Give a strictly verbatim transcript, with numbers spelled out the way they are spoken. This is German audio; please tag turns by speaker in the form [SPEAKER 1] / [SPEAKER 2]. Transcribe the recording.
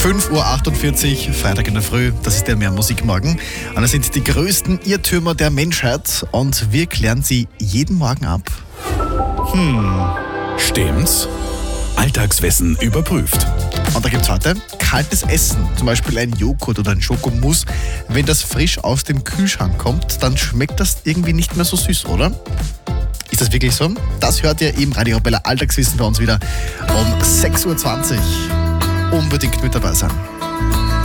[SPEAKER 1] fünf Uhr achtundvierzig, Freitag in der Früh, das ist der Mehr-Musik-Morgen. Und das sind die größten Irrtümer der Menschheit und wir klären sie jeden Morgen ab.
[SPEAKER 2] Stimmt's? Alltagswissen überprüft.
[SPEAKER 1] Und da gibt's heute kaltes Essen, zum Beispiel ein Joghurt oder ein Schokomousse. Wenn das frisch aus dem Kühlschrank kommt, dann schmeckt das irgendwie nicht mehr so süß, oder? Ist das wirklich so? Das hört ihr im Radio Arabella Alltagswissen bei uns wieder um sechs Uhr zwanzig. Unbedingt mit dabei sein.